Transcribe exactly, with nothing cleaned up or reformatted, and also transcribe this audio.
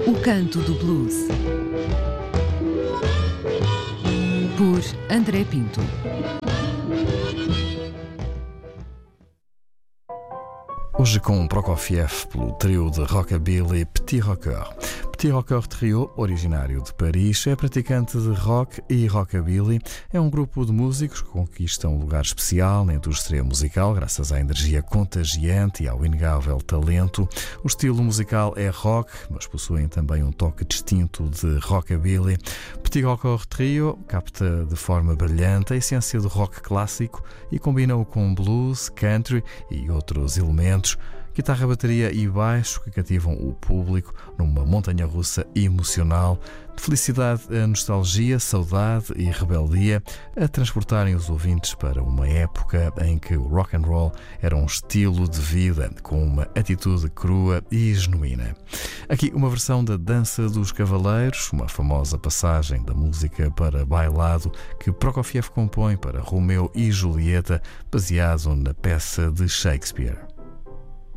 O Canto do Blues, por André Pinto. Hoje com Prokofiev pelo trio de rockabilly Petit Rocker. Petit Rocker Trio, originário de Paris, é praticante de rock e rockabilly. É um grupo de músicos que conquistam um lugar especial na indústria musical graças à energia contagiante e ao inegável talento. O estilo musical é rock, mas possuem também um toque distinto de rockabilly. Petit Rocker Trio capta de forma brilhante a essência do rock clássico e combina-o com blues, country e outros elementos. Guitarra, bateria e baixo que cativam o público numa montanha-russa emocional, de felicidade a nostalgia, saudade e rebeldia, a transportarem os ouvintes para uma época em que o rock and roll era um estilo de vida com uma atitude crua e genuína. Aqui uma versão da Dança dos Cavaleiros, uma famosa passagem da música para bailado que Prokofiev compõe para Romeu e Julieta, baseado na peça de Shakespeare.